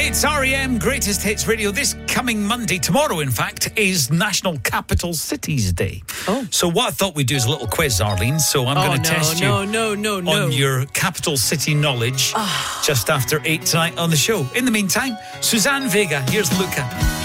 It's REM Greatest Hits Radio. This coming Monday, tomorrow in fact, is National Capital Cities Day. Oh. So what I thought we'd do is a little quiz, Arlene. So I'm going to test you on your capital city knowledge just after 8 tonight on the show. In the meantime, Suzanne Vega, here's Luca.